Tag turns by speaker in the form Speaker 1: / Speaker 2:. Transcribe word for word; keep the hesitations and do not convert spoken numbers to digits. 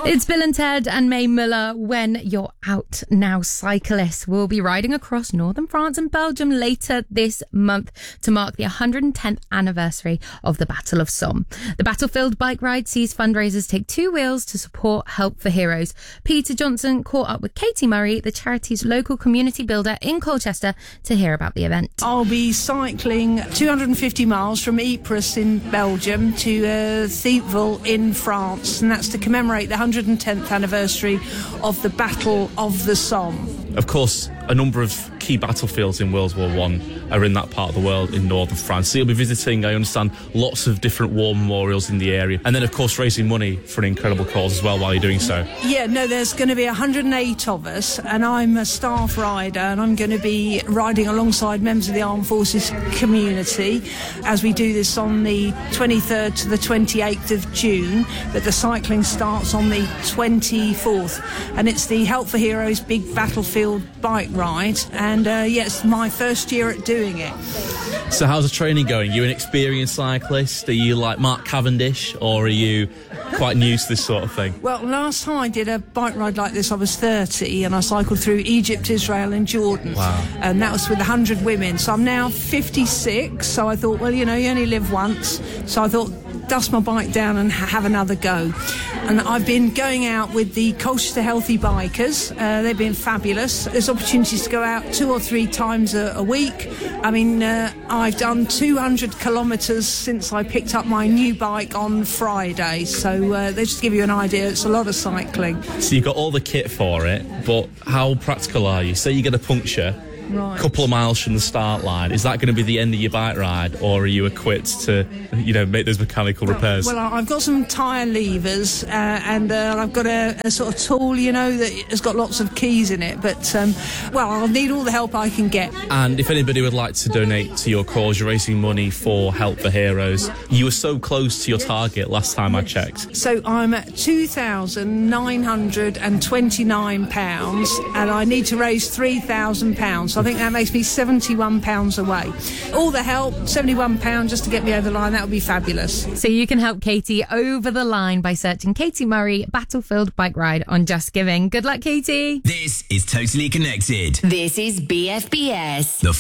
Speaker 1: It's Bill and Ted and May Miller. When you're out now, cyclists will be riding across northern France and Belgium later this month to mark the one hundred tenth anniversary of the Battle of Somme. The battlefield bike ride sees fundraisers take two wheels to support Help for Heroes. Peter Johnson caught up with Katie Murray, the charity's local community builder in Colchester, to hear about the event.
Speaker 2: I'll be cycling two hundred fifty miles from Ypres in Belgium to uh, Thiepval in France, and that's to commemorate the one hundred tenth anniversary of the Battle of the Somme.
Speaker 3: Of course, a number of key battlefields in World War One are in that part of the world in northern France. So you'll be visiting, I understand, lots of different war memorials in the area. And then, of course, raising money for an incredible cause as well while you're doing so.
Speaker 2: Yeah, no, there's going to be one hundred eight of us, and I'm a staff rider, and I'm going to be riding alongside members of the Armed Forces community as we do this on the twenty-third to the twenty-eighth of June. But the cycling starts on the twenty-fourth, and it's the Help for Heroes Big Battlefield bike ride, and uh, yeah, it's my first year at doing it.
Speaker 3: So how's the training going? You an experienced cyclist? Are you like Mark Cavendish, or are you quite new to this sort of thing?
Speaker 2: Well, last time I did a bike ride like this, I was thirty, and I cycled through Egypt, Israel and Jordan.
Speaker 3: Wow.
Speaker 2: And that was with one hundred women. So I'm now fifty-six, so I thought, well, you know, you only live once. So I thought, dust my bike down and ha- have another go. And I've been going out with the Colchester Healthy Bikers. Uh, they've been fabulous. There's opportunities to go out two or three times a, a week. I mean, uh, I've done two hundred kilometres since I picked up my new bike on Friday. So uh, they just give you an idea. It's a lot of cycling.
Speaker 3: So you've got all the kit for it, but how practical are you? Say you get a puncture,
Speaker 2: Right.
Speaker 3: a couple of miles from the start line. Is that going to be the end of your bike ride, or are you equipped to, you know, make those mechanical repairs?
Speaker 2: Well, I've got some tyre levers, uh, and uh, I've got a, a sort of tool, you know, that has got lots of keys in it. But, um, well, I'll need all the help I can get.
Speaker 3: And if anybody would like to donate to your cause, you're raising money for Help for Heroes. You were so close to your target last time I checked.
Speaker 2: So I'm at two thousand nine hundred twenty-nine pounds, and I need to raise three thousand pounds. So I think that makes me seventy-one pounds away. All the help, seventy-one pounds just to get me over the line, that would be fabulous.
Speaker 1: So you can help Katie over the line by searching Katie Murray Battlefield Bike Ride on Just Giving. Good luck, Katie.
Speaker 4: This is Totally Connected.
Speaker 5: This is B F B S.
Speaker 4: The